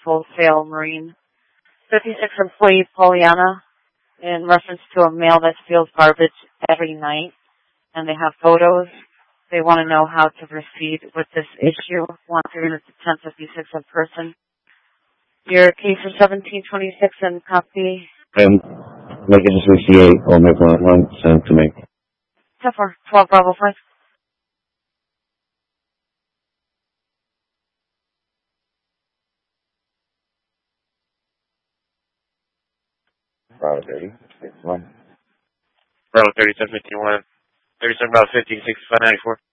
Full Sail Marine. 56 employee Pollyanna, in reference to a male that steals garbage every night, and they have photos. They want to know how to proceed with this issue. 1-300 to 1056 in person. Your case is 1726 and copy. Make it just CA or make one sent to me. 12 Bravo 5. Bravo 30, 61. Bravo 3751, 37 Bravo 50, 6594.